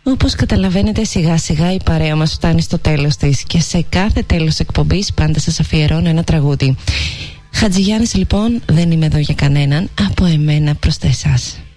Όπως καταλαβαίνετε, σιγά σιγά η παρέα μας φτάνει στο τέλος της και σε κάθε τέλος εκπομπής πάντα σας αφιερώνω ένα τραγούδι. Χατζηγιάννης λοιπόν, δεν είμαι εδώ για κανέναν, από εμένα προς εσάς.